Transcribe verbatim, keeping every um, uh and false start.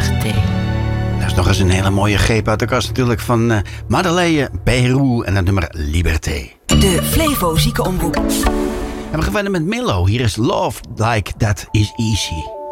Liberté. Dat is nog eens een hele mooie greep uit de kast natuurlijk van uh, Madeleine Peru en het nummer Liberté. De Flevo Ziekenomroep. En we gaan verder met Milo. Hier is Love Like That Is Easy.